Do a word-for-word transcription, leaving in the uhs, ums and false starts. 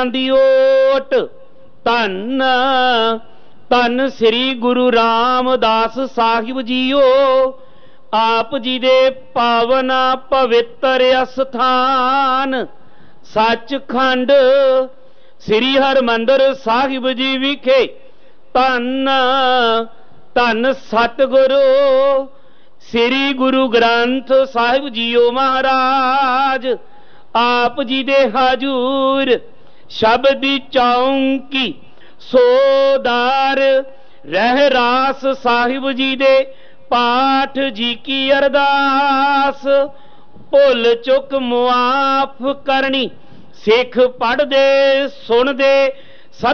गुरां दी ओट। धन धन श्री गुरु रामदास साहिब जीओ, आप जी दे पावन पवित्र अस्थान सचखंड श्री हरमंदर साहिब जी विखे। धन धन सतगुरु श्री गुरु ग्रंथ साहिब जीओ महाराज, आप जी दे हाजूर शब्दी चौंकी सोदार रहरास साहिब जी दे पाठ जी की अरदास। भुल चुक मुआफ करनी सिख पढ़ दे सुन दे